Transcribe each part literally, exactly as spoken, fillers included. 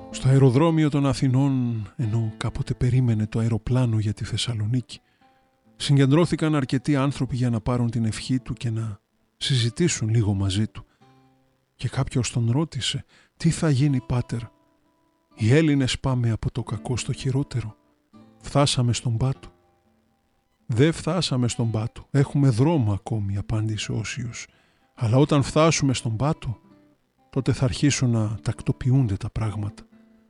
Στο αεροδρόμιο των Αθηνών, ενώ κάποτε περίμενε το αεροπλάνο για τη Θεσσαλονίκη, συγκεντρώθηκαν αρκετοί άνθρωποι για να πάρουν την ευχή του και να συζητήσουν λίγο μαζί του. Και κάποιος τον ρώτησε, τι θα γίνει πάτερ? Οι Έλληνες πάμε από το κακό στο χειρότερο. Φτάσαμε στον πάτο. Δεν φτάσαμε στον πάτο. Έχουμε δρόμο ακόμη, απάντησε ο Όσιος. Αλλά όταν φτάσουμε στον πάτο, τότε θα αρχίσουν να τακτοποιούνται τα πράγματα.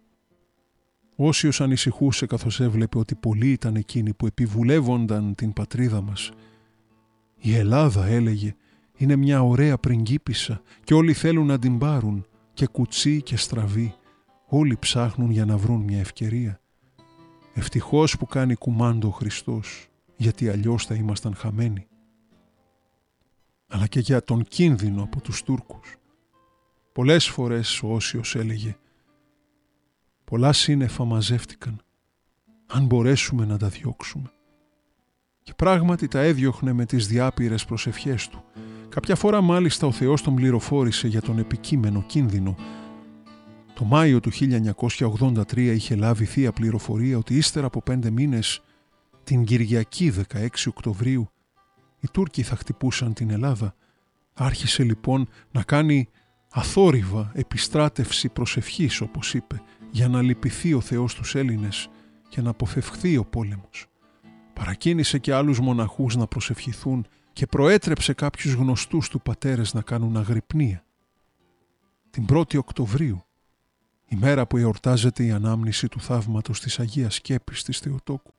Ο Όσιος ανησυχούσε καθώς έβλεπε ότι πολλοί ήταν εκείνοι που επιβουλεύονταν την πατρίδα μας. Η Ελλάδα, έλεγε, είναι μια ωραία πριγκίπισσα και όλοι θέλουν να την πάρουν, και κουτσί και στραβή. Όλοι ψάχνουν για να βρουν μια ευκαιρία. Ευτυχώς που κάνει κουμάντο ο Χριστός, γιατί αλλιώς θα ήμασταν χαμένοι. Αλλά και για τον κίνδυνο από τους Τούρκους. Πολλές φορές ο Όσιος έλεγε, πολλά σύννεφα μαζεύτηκαν, αν μπορέσουμε να τα διώξουμε. Και πράγματι τα έδιωχνε με τις διάπειρες προσευχές του. Κάποια φορά μάλιστα ο Θεός τον πληροφόρησε για τον επικείμενο κίνδυνο. Το Μάιο του χίλια εννιακόσια ογδόντα τρία είχε λάβει θεία πληροφορία ότι ύστερα από πέντε μήνες, την Κυριακή δεκαέξι Οκτωβρίου, οι Τούρκοι θα χτυπούσαν την Ελλάδα. Άρχισε λοιπόν να κάνει αθόρυβα επιστράτευση προσευχής, όπως είπε, για να λυπηθεί ο Θεός τους Έλληνες και να αποφευχθεί ο πόλεμος. Παρακίνησε και άλλους μοναχούς να προσευχηθούν και προέτρεψε κάποιους γνωστούς του πατέρες να κάνουν αγρυπνία. Την πρώτη Οκτωβρίου, η μέρα που εορτάζεται η ανάμνηση του θαύματος της Αγίας Σκέπης της Θεοτόκου.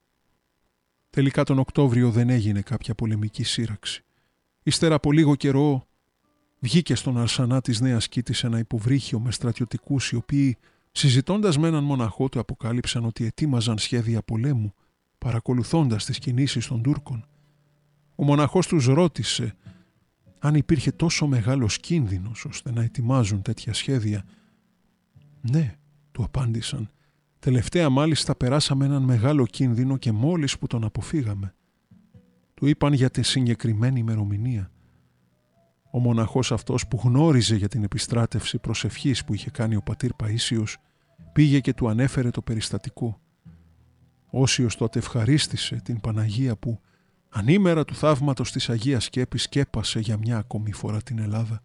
Τελικά τον Οκτώβριο δεν έγινε κάποια πολεμική σύραξη. Ύστερα από λίγο καιρό βγήκε στον Αρσανά της Νέας Κήτης ένα υποβρύχιο με στρατιωτικούς, οι οποίοι, συζητώντας με έναν μοναχό, του αποκάλυψαν ότι ετοίμαζαν σχέδια πολέμου, παρακολουθώντας τις κινήσεις των Τούρκων. Ο μοναχός τους ρώτησε αν υπήρχε τόσο μεγάλος κίνδυνος ώστε να ετοιμάζουν τέτοια σχέδια. «Ναι», του απάντησαν, «τελευταία μάλιστα περάσαμε έναν μεγάλο κίνδυνο και μόλις που τον αποφύγαμε». Του είπαν για τη συγκεκριμένη ημερομηνία. Ο μοναχός αυτός, που γνώριζε για την επιστράτευση προσευχής που είχε κάνει ο πατήρ Παΐσιος, πήγε και του ανέφερε το περιστατικό. Όσιος τότε ευχαρίστησε την Παναγία που ανήμερα του θαύματος της Αγίας Σκέπης σκέπασε για μια ακόμη φορά την Ελλάδα.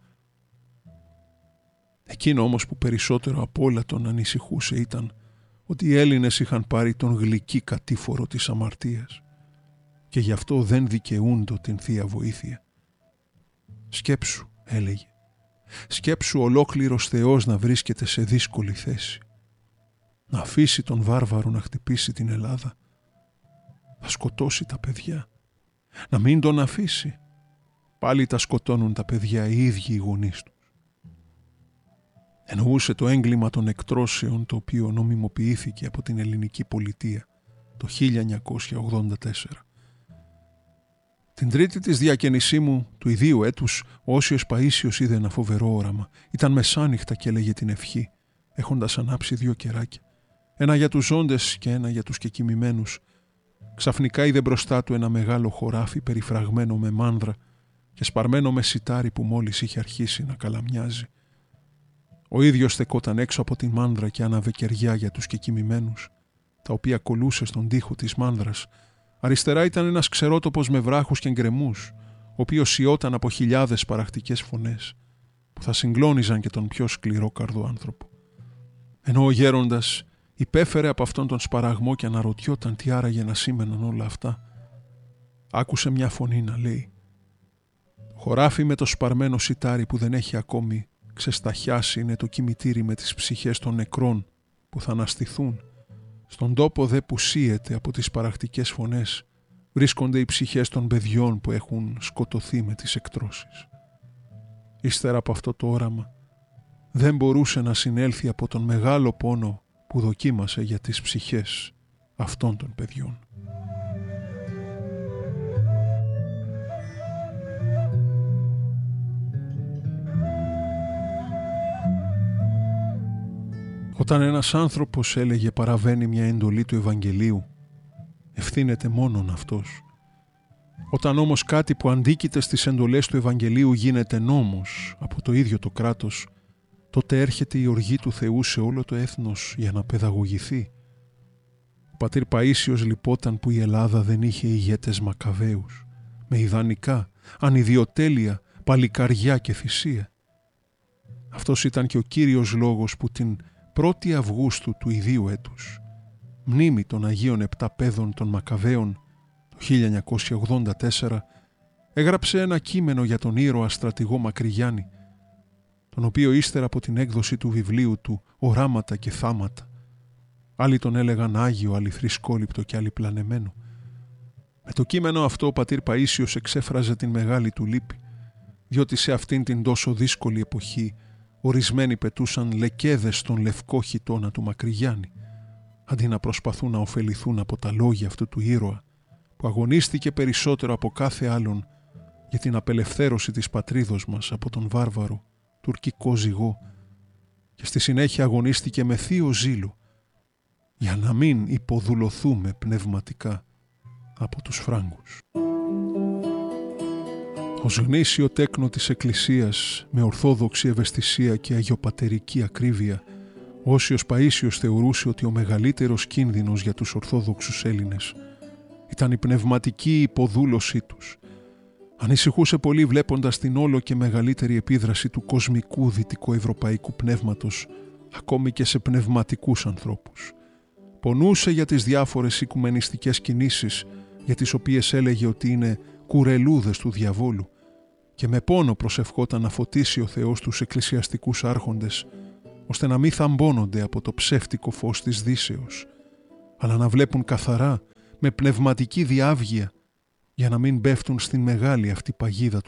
Εκείνο όμως που περισσότερο απ' όλα τον ανησυχούσε ήταν ότι οι Έλληνες είχαν πάρει τον γλυκύ κατήφορο της αμαρτίας και γι' αυτό δεν δικαιούντο την Θεία Βοήθεια. «Σκέψου», έλεγε, «σκέψου ολόκληρος Θεός να βρίσκεται σε δύσκολη θέση. Να αφήσει τον βάρβαρο να χτυπήσει την Ελλάδα. Θα σκοτώσει τα παιδιά. Να μην τον αφήσει. Πάλι τα σκοτώνουν τα παιδιά οι ίδιοι οι γονείς τους». Εννοούσε το έγκλημα των εκτρώσεων, το οποίο νομιμοποιήθηκε από την ελληνική πολιτεία το χίλια εννιακόσια ογδόντα τέσσερα. Την τρίτη της διακαινησίμου του ιδίου έτους, ο Όσιος Παΐσιος είδε ένα φοβερό όραμα. Ήταν μεσάνυχτα και έλεγε την ευχή, έχοντας ανάψει δύο κεράκια, ένα για τους ζώντες και ένα για τους κεκοιμημένους. Ξαφνικά είδε μπροστά του ένα μεγάλο χωράφι περιφραγμένο με μάνδρα και σπαρμένο με σιτάρι που μόλις είχε αρχίσει να καλαμιάζει. Ο ίδιος στεκόταν έξω από τη μάνδρα και άναβε κεριά για τους κεκοιμημένους, τα οποία κολούσε στον τοίχο της μάνδρας. Αριστερά ήταν ένας ξερότοπος με βράχους και γκρεμούς, ο οποίος σιώταν από χιλιάδες παραχτικές φωνές, που θα συγκλώνιζαν και τον πιο σκληρόκαρδο άνθρωπο. Ενώ ο γέροντας υπέφερε από αυτόν τον σπαραγμό και αναρωτιόταν τι άραγε να σήμαιναν όλα αυτά, άκουσε μια φωνή να λέει: «Το χωράφι με το σπαρμένο σιτάρι που δεν έχει ακόμη ξεσταχιάσει είναι το κημητήρι με τις ψυχές των νεκρών που θα αναστηθούν. Στον τόπο δε που σύεται από τις παραχτικές φωνές βρίσκονται οι ψυχές των παιδιών που έχουν σκοτωθεί με τις εκτρώσεις». Ύστερα από αυτό το όραμα δεν μπορούσε να συνέλθει από τον μεγάλο πόνο που δοκίμασε για τις ψυχές αυτών των παιδιών. Όταν ένας άνθρωπος, έλεγε, παραβαίνει μια εντολή του Ευαγγελίου, ευθύνεται μόνον αυτός. Όταν όμως κάτι που αντίκειται στις εντολές του Ευαγγελίου γίνεται νόμος από το ίδιο το κράτος, τότε έρχεται η οργή του Θεού σε όλο το έθνος για να παιδαγωγηθεί. Ο πατήρ Παΐσιος λυπόταν που η Ελλάδα δεν είχε ηγέτες Μακαβαίους, με ιδανικά, ανιδιοτέλεια, παλικαριά και θυσία. Αυτός ήταν και ο κύριος λόγος που την πρώτη Αυγούστου του ιδίου έτους, μνήμη των Αγίων Επτά Παιδών των Μακαβαίων το χίλια εννιακόσια ογδόντα τέσσερα, έγραψε ένα κείμενο για τον ήρωα στρατηγό Μακρυγιάννη, τον οποίο ύστερα από την έκδοση του βιβλίου του «Οράματα και θάματα», άλλοι τον έλεγαν Άγιο, άλλοι θρησκόληπτο και άλλοι πλανεμένο. Με το κείμενο αυτό ο πατήρ Παΐσιος εξέφραζε την μεγάλη του λύπη, διότι σε αυτήν την τόσο δύσκολη εποχή ορισμένοι πετούσαν λεκέδες στον λευκό χιτώνα του Μακρυγιάννη, αντί να προσπαθούν να ωφεληθούν από τα λόγια αυτού του ήρωα, που αγωνίστηκε περισσότερο από κάθε άλλον για την απελευθέρωση της πατρίδος μας από τον βάρβαρο τουρκικό ζυγό και στη συνέχεια αγωνίστηκε με θείο ζήλο για να μην υποδουλωθούμε πνευματικά από τους Φράγκους. Ως γνήσιο τέκνο της Εκκλησίας, με ορθόδοξη ευαισθησία και αγιοπατερική ακρίβεια, ο Όσιος Παΐσιος θεωρούσε ότι ο μεγαλύτερος κίνδυνος για τους Ορθόδοξους Έλληνες ήταν η πνευματική υποδούλωσή τους. Ανησυχούσε πολύ βλέποντας την όλο και μεγαλύτερη επίδραση του κοσμικού δυτικοευρωπαϊκού πνεύματος ακόμη και σε πνευματικούς ανθρώπους. Πονούσε για τις διάφορες οικουμενιστικές κινήσεις για τις οποίες έλεγε ότι είναι κουρελούδες του διαβόλου και με πόνο προσευχόταν να φωτίσει ο Θεός τους εκκλησιαστικούς άρχοντες ώστε να μην θαμπώνονται από το ψεύτικο φως της Δύσεως, αλλά να βλέπουν καθαρά με πνευματική διάβγεια για να μην πέφτουν στην μεγάλη αυτή παγίδα του